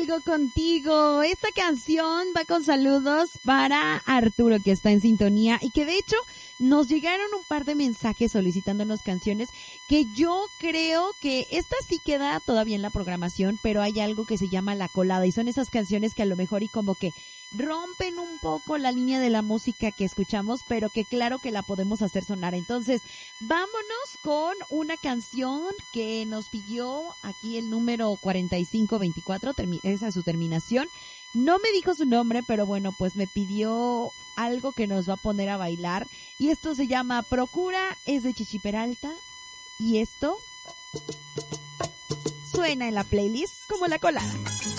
Sigo contigo. Esta canción va con saludos para Arturo, que está en sintonía y que de hecho nos llegaron un par de mensajes solicitándonos canciones que yo creo que esta sí queda todavía en la programación, pero hay algo que se llama la colada y son esas canciones que a lo mejor y como que rompen un poco la línea de la música que escuchamos, pero que claro que la podemos hacer sonar. Entonces, vámonos con una canción que nos pidió aquí el número 4524, esa es su terminación. No me dijo su nombre, pero bueno, pues me pidió algo que nos va a poner a bailar. Y esto se llama Procura, es de Chichi Peralta. Y esto suena en la playlist como la colada.